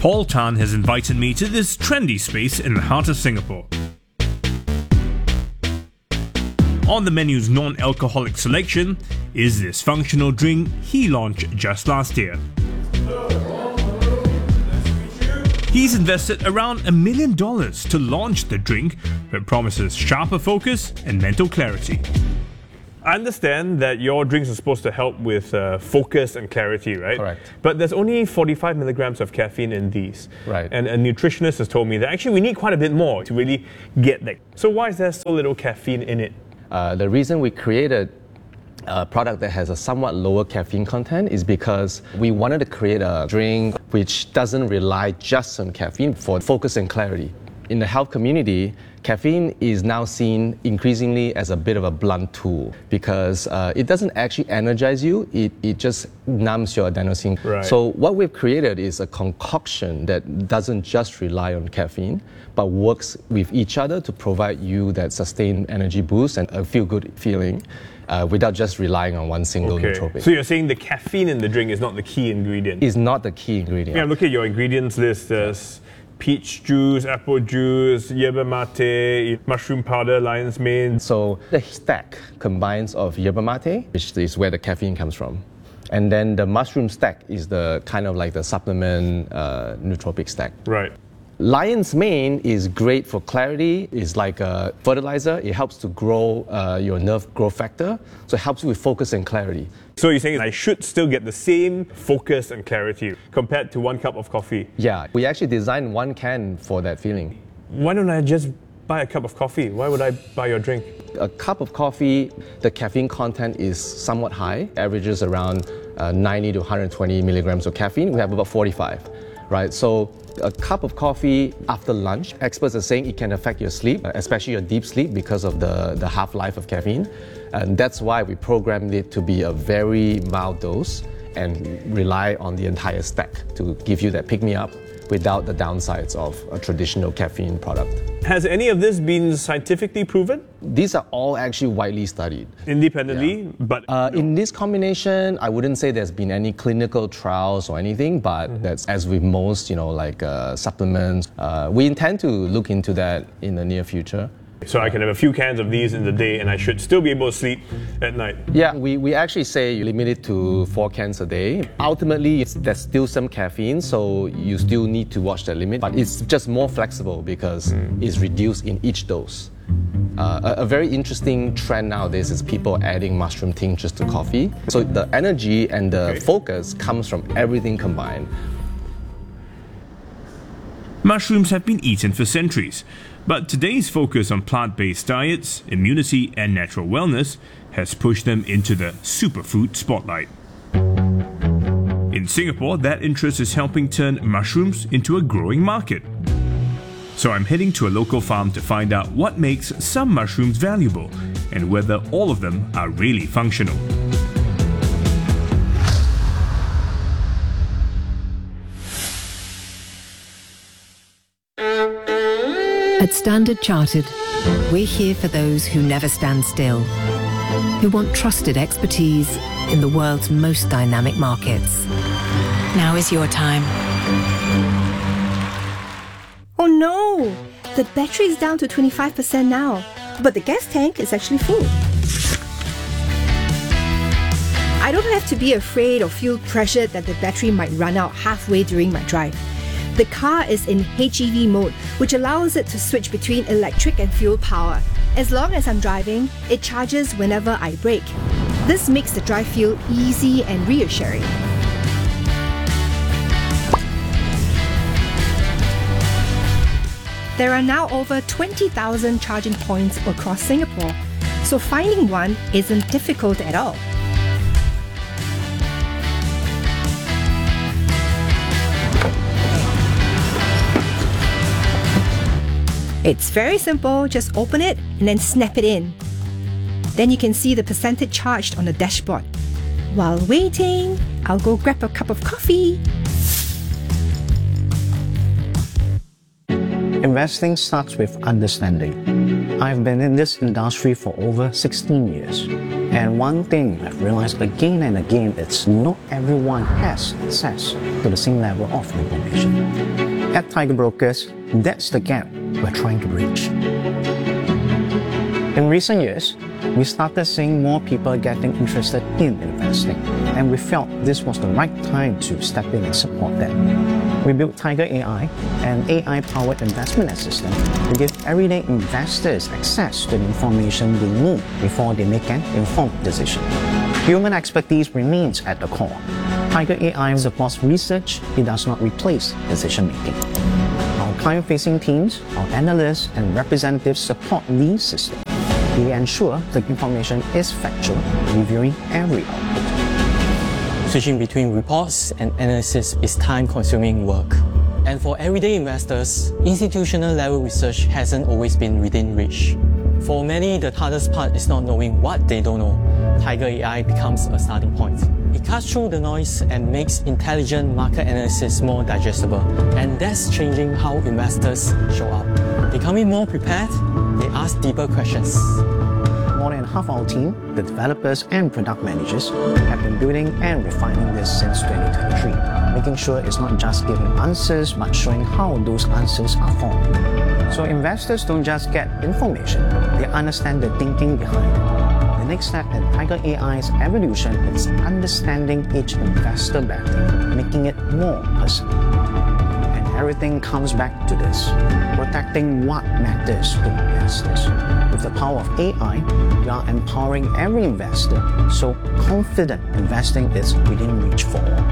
Paul Tan has invited me to this trendy space in the heart of Singapore. On the menu's non-alcoholic selection is this functional drink he launched just last year. He's invested around $1 million to launch the drink that promises sharper focus and mental clarity. I understand that your drinks are supposed to help with focus and clarity, right? Correct. But there's only 45 milligrams of caffeine in these. Right. And a nutritionist has told me that actually we need quite a bit more to really get that. So why is there so little caffeine in it? The reason we created a product that has a somewhat lower caffeine content is because we wanted to create a drink which doesn't rely just on caffeine for focus and clarity. In the health community, caffeine is now seen increasingly as a bit of a blunt tool because it doesn't actually energize you, it just numbs your adenosine. Right. So what we've created is a concoction that doesn't just rely on caffeine, but works with each other to provide you that sustained energy boost and a feel-good feeling without just relying on one single nootropic. So you're saying the caffeine in the drink is not the key ingredient? Is not the key ingredient. Yeah, look at your ingredients list. There's peach juice, apple juice, yerba mate, mushroom powder, lion's mane. So the stack combines of yerba mate, which is where the caffeine comes from. And then the mushroom stack is the kind of like the supplement nootropic stack. Right. Lion's mane is great for clarity. It's like a fertilizer. It helps to grow your nerve growth factor. So it helps you with focus and clarity. So you're saying I should still get the same focus and clarity compared to 1 cup of coffee? Yeah, we actually designed one can for that feeling. Why don't I just buy a cup of coffee? Why would I buy your drink? A cup of coffee, the caffeine content is somewhat high, averages around 90 to 120 milligrams of caffeine. We have about 45, right? So a cup of coffee after lunch, experts are saying it can affect your sleep, especially your deep sleep because of the half-life of caffeine. And that's why we programmed it to be a very mild dose and rely on the entire stack to give you that pick-me-up without the downsides of a traditional caffeine product. Has any of this been scientifically proven? These are all actually widely studied. Independently, but... In this combination, I wouldn't say there's been any clinical trials or anything, but that's as with most, supplements. We intend to look into that in the near future. So I can have a few cans of these in the day and I should still be able to sleep at night? Yeah, we actually say you limit it to 4 cans a day. Ultimately, there's still some caffeine, so you still need to watch that limit. But it's just more flexible because it's reduced in each dose. A very interesting trend nowadays is people adding mushroom tinctures to coffee. So the energy and the focus comes from everything combined. Mushrooms have been eaten for centuries, but today's focus on plant-based diets, immunity and natural wellness has pushed them into the superfood spotlight. In Singapore, that interest is helping turn mushrooms into a growing market. So I'm heading to a local farm to find out what makes some mushrooms valuable and whether all of them are really functional. At Standard Chartered, we're here for those who never stand still, who want trusted expertise in the world's most dynamic markets. Now is your time. Oh no! The battery is down to 25% now, but the gas tank is actually full. I don't have to be afraid or feel pressured that the battery might run out halfway during my drive. The car is in HEV mode, which allows it to switch between electric and fuel power. As long as I'm driving, it charges whenever I brake. This makes the drive feel easy and reassuring. There are now over 20,000 charging points across Singapore, so finding one isn't difficult at all. It's very simple, just open it and then snap it in. Then you can see the percentage charged on the dashboard. While waiting, I'll go grab a cup of coffee. Investing starts with understanding. I've been in this industry for over 16 years. And one thing I've realized again and again is not everyone has access to the same level of information. At Tiger Brokers, that's the gap we're trying to bridge. In recent years, we started seeing more people getting interested in investing, and we felt this was the right time to step in and support them. We built Tiger AI, an AI-powered investment assistant to give everyday investors access to the information they need before they make an informed decision. Human expertise remains at the core. Tiger AI supports research, it does not replace decision-making. Our client-facing teams, our analysts, and representatives support these systems. We ensure the information is factual, reviewing every output. Switching between reports and analysis is time-consuming work. And for everyday investors, institutional level research hasn't always been within reach. For many, the hardest part is not knowing what they don't know. Tiger AI becomes a starting point. It cuts through the noise and makes intelligent market analysis more digestible. And that's changing how investors show up. Becoming more prepared, they ask deeper questions. More than half our team, the developers and product managers, have been building and refining this since 2023, making sure it's not just giving answers, but showing how those answers are formed. So investors don't just get information, they understand the thinking behind it. The next step in Tiger AI's evolution is understanding each investor better, making it more personal. And everything comes back to this, protecting what matters to investors. With the power of AI, we are empowering every investor, so confident investing is within reach for all.